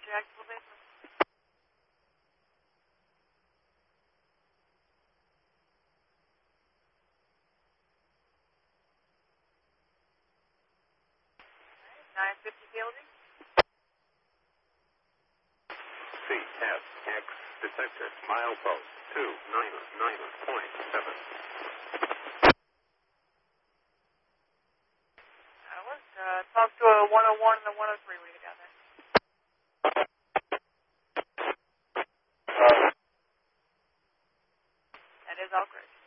active elevation. Okay, 950 PLD. CSX detected milepost 299.7. Let's talk to a 101 and a 103 reading down there. That is Elk Ridge.